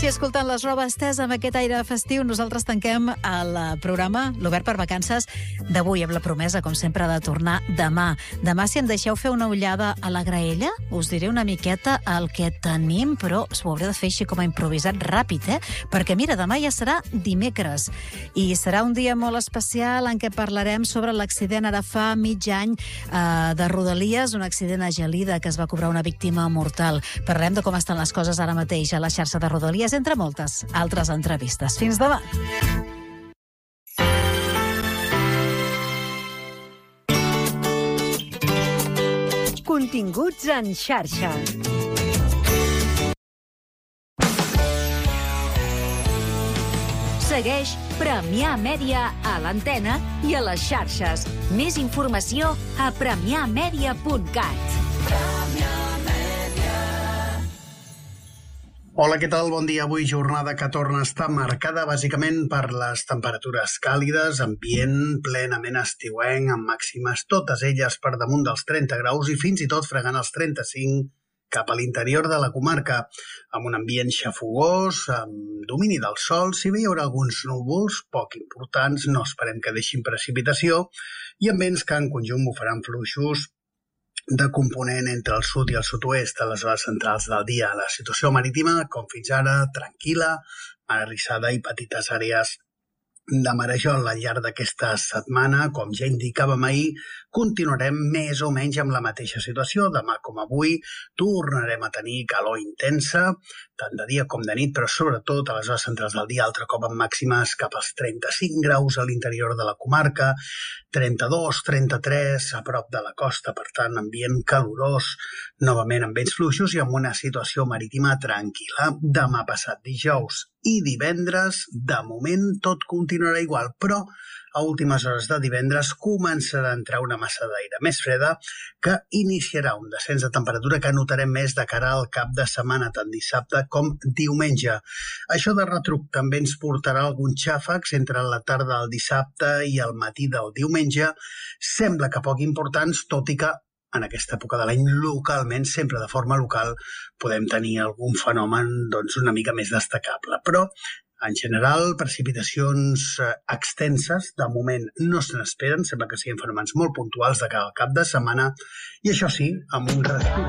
Si escoltant les robes estesa amb aquest aire festiu, nosaltres tanquem el programa, l'Obert per Vacances, d'avui, amb la promesa, com sempre, de tornar demà. Demà, si em deixeu fer una ullada a la graella, us diré una miqueta el que tenim, però s'ho hauré de fer així com a improvisat ràpid, Perquè, mira, demà ja serà dimecres, i serà un dia molt especial en què parlarem sobre l'accident ara fa mig any de Rodalies, un accident a Gelida que es va cobrar una víctima mortal. Parlarem de com estan les coses ara mateix a la xarxa de Rodalies, entre moltes altres entrevistes. Fins demà. Continguts en xarxa. Segueix Premià Mèdia a l'antena i a les xarxes. Més informació a premiamedia.cat. Hola, què tal? Bon dia. Avui jornada que torna a estar marcada bàsicament per les temperatures càlides, ambient plenament estiuenc, amb màximes totes elles per damunt dels 30 graus i fins i tot fregant els 35 cap a l'interior de la comarca, amb un ambient xafogós, amb domini del sol. Si bé hi haurà alguns núvols poc importants, no esperem que deixin precipitació, i amb vents que en conjunt bufaran fluixos de component entre el sud i el sud-oest a les hores centrals del dia. La situació marítima, com fins ara, tranquil·la, mar arrissada i petites àrees de marejol. Al llarg d'aquesta setmana, com ja indicàvem ahir, continuarem més o menys amb la mateixa situació. Demà, com avui, tornarem a tenir calor intensa, tant de dia com de nit, però sobretot a les hores centrals del dia, altre cop amb màximes cap als 35 graus a l'interior de la comarca, 32, 33 a prop de la costa, per tant, ambient calorós, novament amb vents fluixos i amb una situació marítima tranquil·la. Demà passat dijous i divendres, de moment, tot continuarà igual, però a últimes hores de divendres començarà a entrar una massa d'aire més freda que iniciarà un descens de temperatura que notarem més de cara al cap de setmana, tant dissabte com diumenge. Això de retruc també ens portarà alguns xàfecs entre la tarda del dissabte i el matí del diumenge. Sembla que poc importants, tot i que en aquesta època de l'any localment, sempre de forma local, podem tenir algun fenomen una mica més destacable. Però en general, precipitacions extenses, de moment no se n'esperen, sembla que siguin fenòmens molt puntuals de cara al cap de setmana, i això sí, amb un respir